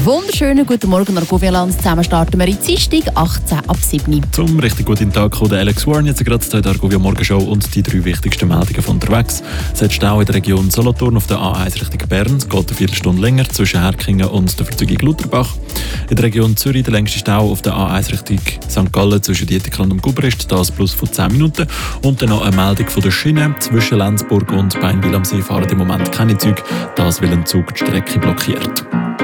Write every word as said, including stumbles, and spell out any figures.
wunderschönen guten Morgen, Argovia-Land. Zusammen starten wir in Dienstag, achtzehn ab sieben. Zum richtig guten Tag kommt Alex Warren jetzt gerade zu der Argovia Morgenshow und die drei wichtigsten Meldungen von unterwegs. Es hat Stau in der Region Solothurn auf der A eins Richtung Bern. Es geht eine Viertelstunde länger zwischen Herkingen und der Verzeugung Lutherbach. In der Region Zürich der längste Stau auf der A eins Richtung Sankt Gallen zwischen Dietikland und Gubrist, das plus von zehn Minuten. Und dann noch eine Meldung von der Schiene. Zwischen Lenzburg und Beinwil am See fahren im Moment keine Züge, das weil ein Zug die Strecke blockiert.